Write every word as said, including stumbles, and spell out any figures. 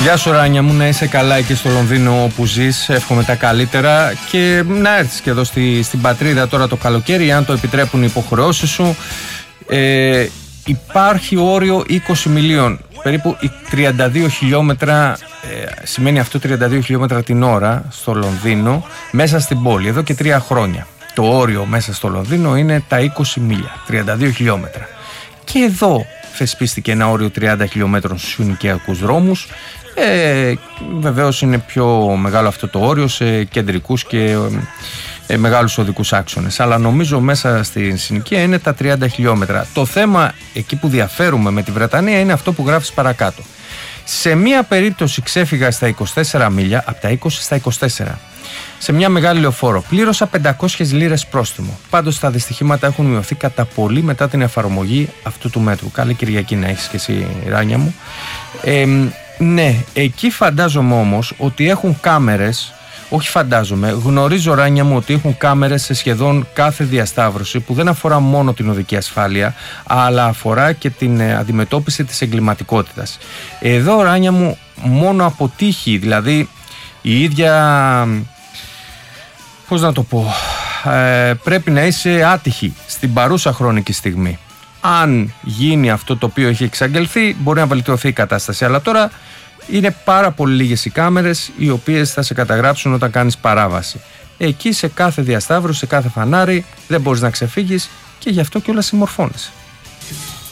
Γεια σου Ράνια μου, να είσαι καλά εκεί στο Λονδίνο που ζεις, εύχομαι τα καλύτερα και να έρθεις και εδώ στη, στην πατρίδα τώρα το καλοκαίρι, αν το επιτρέπουν οι υποχρεώσεις σου. Ε, υπάρχει όριο είκοσι μιλίων, περίπου τριάντα δύο χιλιόμετρα, ε, σημαίνει αυτό τριάντα δύο χιλιόμετρα την ώρα στο Λονδίνο, μέσα στην πόλη, εδώ και τρία χρόνια. Το όριο μέσα στο Λονδίνο είναι τα είκοσι μίλια, τριάντα δύο χιλιόμετρα. Και εδώ θεσπίστηκε ένα όριο τριάντα χιλιόμετρων στους συνοικιακούς δρόμους. Ε, βεβαίως είναι πιο μεγάλο αυτό το όριο σε κεντρικούς και ε, μεγάλους οδικούς άξονες, αλλά νομίζω μέσα στην συνοικία είναι τα τριάντα χιλιόμετρα. Το θέμα εκεί που διαφέρουμε με τη Βρετανία είναι αυτό που γράφεις παρακάτω. Σε μία περίπτωση ξέφυγα στα είκοσι τέσσερα μίλια, από τα είκοσι στα είκοσι τέσσερα. Σε μια μεγάλη λεωφόρο πλήρωσα πεντακόσιες λίρες πρόστιμο. Πάντως τα δυστυχήματα έχουν μειωθεί κατά πολύ μετά την εφαρμογή αυτού του μέτρου. Καλή Κυριακή να έχεις και εσύ, Ράνια μου. Ε, ναι, εκεί φαντάζομαι όμως ότι έχουν κάμερες. Όχι φαντάζομαι, γνωρίζω Ράνια μου ότι έχουν κάμερες σε σχεδόν κάθε διασταύρωση, που δεν αφορά μόνο την οδική ασφάλεια, αλλά αφορά και την αντιμετώπιση της εγκληματικότητας. Εδώ Ράνια μου, μόνο από τύχη, δηλαδή η ίδια, πώς να το πω, ε, πρέπει να είσαι άτυχη στην παρούσα χρονική στιγμή. Αν γίνει αυτό το οποίο έχει εξαγγελθεί, μπορεί να βελτιωθεί η κατάσταση, αλλά τώρα είναι πάρα πολύ λίγες οι κάμερες οι οποίες θα σε καταγράψουν όταν κάνεις παράβαση. Εκεί σε κάθε διασταύρωση, σε κάθε φανάρι δεν μπορείς να ξεφύγεις και γι' αυτό κιόλας συμμορφώνεσαι.